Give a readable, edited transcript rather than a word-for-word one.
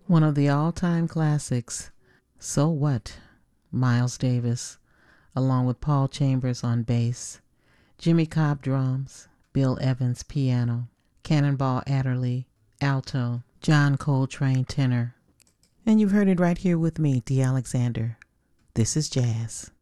One of the all-time classics, So What? Miles Davis, along with Paul Chambers on bass, Jimmy Cobb drums, Bill Evans piano, Cannonball Adderley alto, John Coltrane tenor. And you've heard it right here with me, Dee Alexander. This is jazz.